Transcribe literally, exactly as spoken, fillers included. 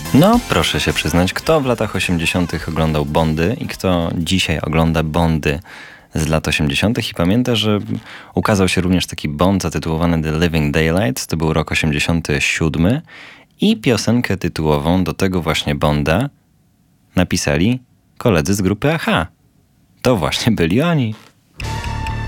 No, proszę się przyznać, kto w latach osiemdziesiątych oglądał Bondy i kto dzisiaj ogląda Bondy z lat osiemdziesiątych i pamięta, że ukazał się również taki Bond zatytułowany The Living Daylights, to był rok osiemdziesiąty siódmy i piosenkę tytułową do tego właśnie Bonda napisali koledzy z grupy A H. To właśnie byli oni.